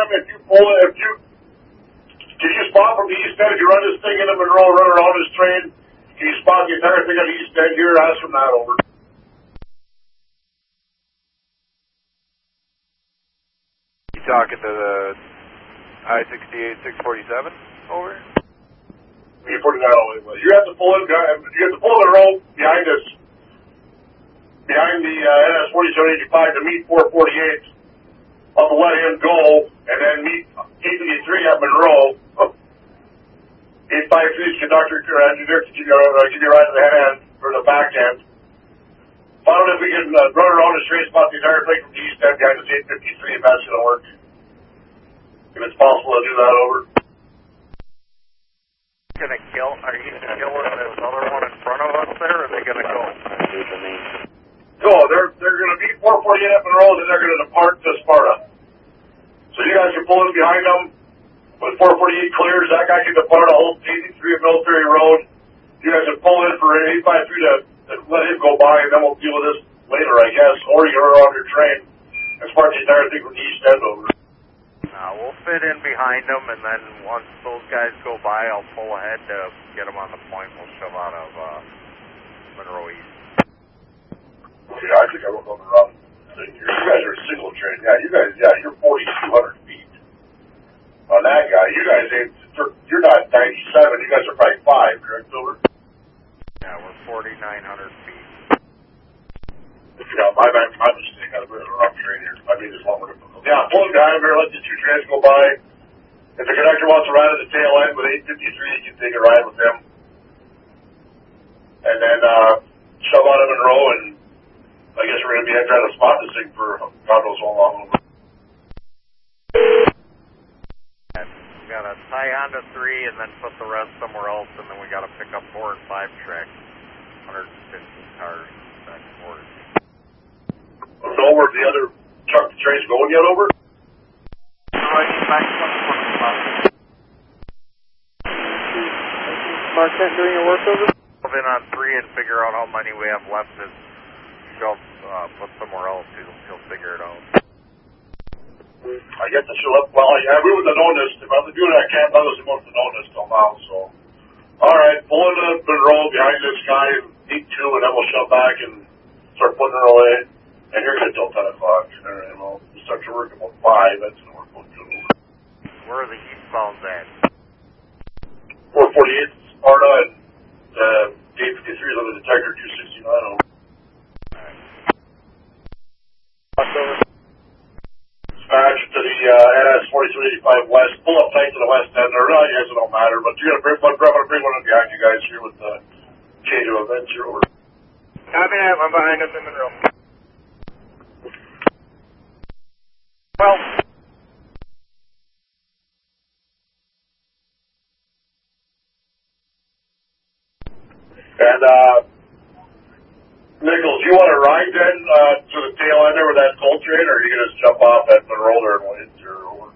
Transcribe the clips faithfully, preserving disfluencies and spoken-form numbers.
time if you pull it, if you, can you spot from the east end, if you run this thing into Monroe, run around this train, can you spot the entire thing on the east end here? Ask from that over. You talking to the I sixty-eight six forty-seven over? You put it that way. You have to pull it, you have to pull the rope behind us, behind the uh, N S forty-seven eighty-five to meet four forty-eight. Up to let him go, and then meet eight fifty-three at Monroe. eight five three is conductor engineer to give you, uh, give you a ride to the head end, or the back end. Find out if we can uh, run around the straight spot the entire thing from the east end behind this eight fifty-three, if that's going to work. If it's possible to do that over. Gonna kill, are you killing this other one in front of us there, or are they gonna go? No, they're they're going to beat four forty-eight at Monroe, then they're going to depart to Sparta. So you guys can pull in behind them. When four forty-eight clears, that guy can depart a whole eighty-three of Military Road. You guys can pull in for eight five three to, to let him go by, and then we'll deal with this later, I guess. Or you run on your train and start the entire thing from the east end over. Uh, we'll fit in behind them, and then once those guys go by, I'll pull ahead to get them on the point. We'll shove out of uh, Monroe East. Yeah, I think I wrote on the wrong thing here. You guys are a single train. Yeah, you guys, yeah, you're forty-two hundred feet on that guy. You guys ain't, you're not ninety-seven. You guys are probably five, correct, Silver? Yeah, we're forty-nine hundred feet. Yeah, my, my, my mistake. I was on the wrong train here. I made this longer difficult. Yeah, pull him behind here. Let the two trains go by. If the conductor wants to ride at the tail end with eight fifty-three, you can take a ride with him. And then uh, shove out of Monroe, and I guess we're going to be trying to spot this thing for God knows how long. We got to tie on to three and then put the rest somewhere else, and then we got to pick up four and five track, one hundred fifty cars back and forth. I don't know where the other truck train's going yet, over? Mark ten doing your work, over? Move in on three and figure out how many we have left to shove, uh, put somewhere else. He'll, he'll figure it out. I guess I should have, well, yeah, we wouldn't have known this. If I was doing that camp, I wasn't going to know this till now, so. Alright, pull in the Monroe behind this guy, meet two, and then we'll shove back and start putting her away. And you're good till ten o'clock. Alright, well, we'll start your work about five. That's going to work about two. Where are the eastbounds at? four forty-eight, Sparta, and uh, eight fifty-three is on the detector, two sixty-nine over. Dispatch to the uh, N S forty-two eighty-five West. Pull up tight to the west end. Or, I guess it don't matter, but you're going to bring one, I'm going to bring one in behind you guys here with the change of events here over. Copy that, I'm behind us in Monroe. Well. And, uh, Nichols, you want to ride then uh, to the tail end there with that coal train, or are you going to just jump off at Monroe there and wait your over?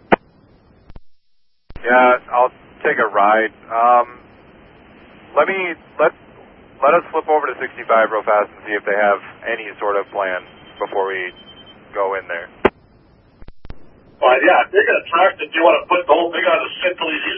Yeah, I'll take a ride. Um, let me, let, let us flip over to sixty-five real fast and see if they have any sort of plan before we go in there. Well, yeah, if they're going to track it, do you want to put the whole thing on the sit till he's